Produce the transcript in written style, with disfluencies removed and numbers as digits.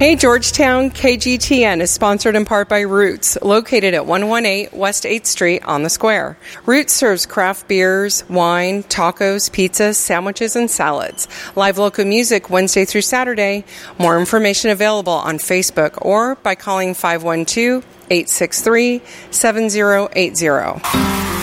Hey, Georgetown, KGTN is sponsored in part by Roots, located at 118 West 8th Street on the Square. Roots serves craft beers, wine, tacos, pizzas, sandwiches, and salads. Live local music Wednesday through Saturday. More information available on Facebook or by calling 512-863-7080.